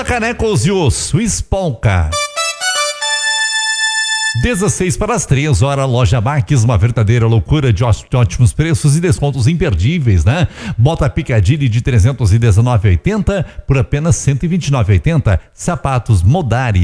Canecos e o Swiss Polka. 16 para as 3 horas, Loja Max, uma verdadeira loucura de ótimos preços e descontos imperdíveis, né? Bota Picadilly de 319,80 por apenas 129,80. Sapatos Modari